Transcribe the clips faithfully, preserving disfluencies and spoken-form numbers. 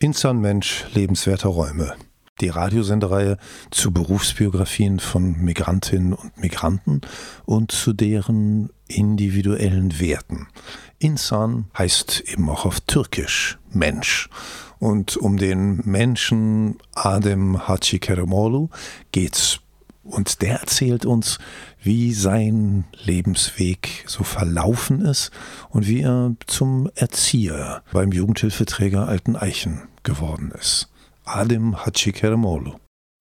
Insan Mensch, lebenswerte Räume. Die Radiosendereihe zu Berufsbiografien von Migrantinnen und Migranten und zu deren individuellen Werten. Insan heißt eben auch auf Türkisch Mensch. Und um den Menschen Adem Hacıkerimoglu geht's. Und der erzählt uns, wie sein Lebensweg so verlaufen ist und wie er zum Erzieher beim Jugendhilfeträger Alteneichen geworden ist. Adem Hacıkerimoglu.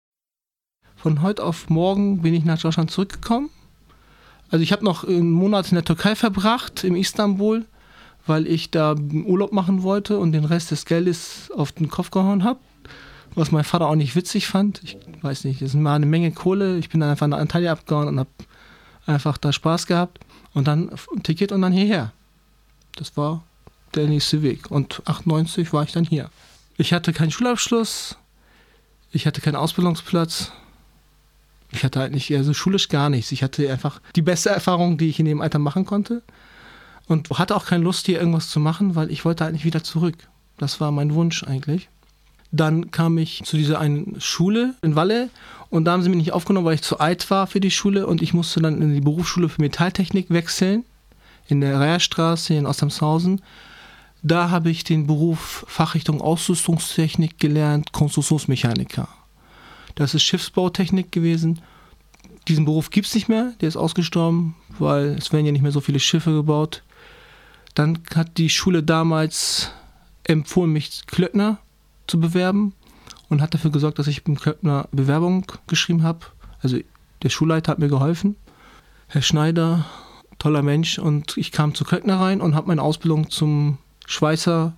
Von heute auf morgen bin ich nach Deutschland zurückgekommen. Also ich habe noch einen Monat in der Türkei verbracht, in Istanbul, weil ich da Urlaub machen wollte und den Rest des Geldes auf den Kopf gehauen habe. Was mein Vater auch nicht witzig fand. Ich weiß nicht, das war eine Menge Kohle. Ich bin dann einfach nach Antalya abgehauen und habe einfach da Spaß gehabt. Und dann ein Ticket und dann hierher. Das war der nächste Weg. Und achtundneunzig war ich dann hier. Ich hatte keinen Schulabschluss. Ich hatte keinen Ausbildungsplatz. Ich hatte eigentlich also schulisch gar nichts. Ich hatte einfach die beste Erfahrung, die ich in dem Alter machen konnte. Und hatte auch keine Lust, hier irgendwas zu machen, weil ich wollte eigentlich wieder zurück. Das war mein Wunsch eigentlich. Dann kam ich zu dieser einen Schule in Walle und da haben sie mich nicht aufgenommen, weil ich zu alt war für die Schule und ich musste dann in die Berufsschule für Metalltechnik wechseln, in der Reierstraße in Ostramshausen. Da habe ich den Beruf Fachrichtung Ausrüstungstechnik gelernt, Konstruktionsmechaniker. Das ist Schiffsbautechnik gewesen. Diesen Beruf gibt es nicht mehr, der ist ausgestorben, weil es werden ja nicht mehr so viele Schiffe gebaut. Dann hat die Schule damals empfohlen, mich Klöckner zu bewerben und hat dafür gesorgt, dass ich beim Klöckner Bewerbung geschrieben habe. Also der Schulleiter hat mir geholfen. Herr Schneider, toller Mensch, und ich kam zu Klöckner rein und habe meine Ausbildung zum Schweißer,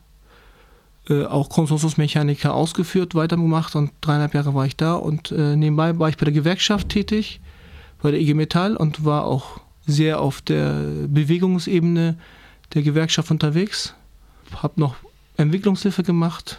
äh, auch Konstruktionsmechaniker ausgeführt, weitergemacht und dreieinhalb Jahre war ich da und äh, nebenbei war ich bei der Gewerkschaft tätig, bei der I G Metall und war auch sehr auf der Bewegungsebene der Gewerkschaft unterwegs. Habe noch Entwicklungshilfe gemacht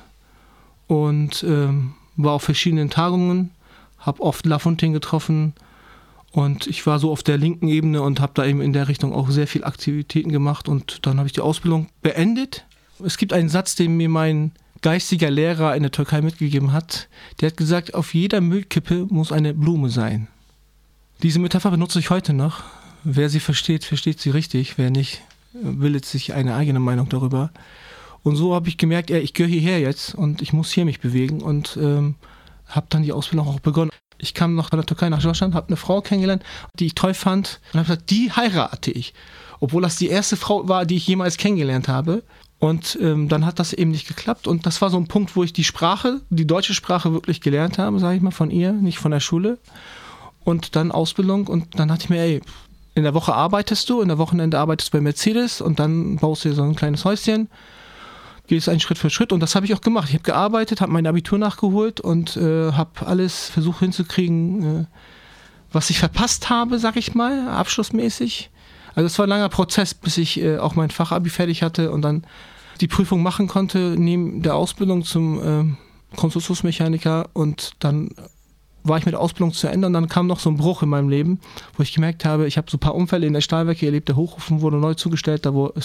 und ähm, war auf verschiedenen Tagungen, habe oft Lafontaine getroffen und ich war so auf der linken Ebene und habe da eben in der Richtung auch sehr viel Aktivitäten gemacht und dann habe ich die Ausbildung beendet. Es gibt einen Satz, den mir mein geistiger Lehrer in der Türkei mitgegeben hat. Der hat gesagt, auf jeder Müllkippe muss eine Blume sein. Diese Metapher benutze ich heute noch. Wer sie versteht, versteht sie richtig. Wer nicht, bildet sich eine eigene Meinung darüber. Und so habe ich gemerkt, ja, ich gehöre hierher jetzt und ich muss hier mich bewegen und ähm, habe dann die Ausbildung auch begonnen. Ich kam nach der Türkei nach Deutschland, habe eine Frau kennengelernt, die ich toll fand und habe gesagt, die heirate ich. Obwohl das die erste Frau war, die ich jemals kennengelernt habe. Und ähm, dann hat das eben nicht geklappt und das war so ein Punkt, wo ich die Sprache, die deutsche Sprache wirklich gelernt habe, sage ich mal, von ihr, nicht von der Schule. Und dann Ausbildung und dann dachte ich mir, ey, in der Woche arbeitest du, in der Wochenende arbeitest du bei Mercedes und dann baust du dir so ein kleines Häuschen. Gehst einen Schritt für Schritt und das habe ich auch gemacht. Ich habe gearbeitet, habe mein Abitur nachgeholt und äh, habe alles versucht hinzukriegen, äh, was ich verpasst habe, sag ich mal, abschlussmäßig. Also es war ein langer Prozess, bis ich äh, auch mein Fachabi fertig hatte und dann die Prüfung machen konnte neben der Ausbildung zum äh, Konstruktionsmechaniker und dann war ich mit der Ausbildung zu Ende und dann kam noch so ein Bruch in meinem Leben, wo ich gemerkt habe, ich habe so ein paar Unfälle in der Stahlwerke erlebt, der Hochofen wurde neu zugestellt, da wo